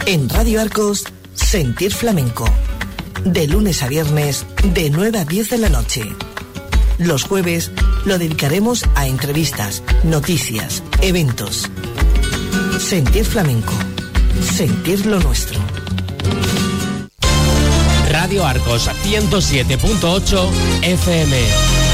En Radio Arcos, Sentir Flamenco. De lunes a viernes, de 9 a 10 de la noche. Los jueves lo dedicaremos a entrevistas, noticias, eventos. Sentir Flamenco. Sentir lo nuestro. Radio Arcos 107.8 FM.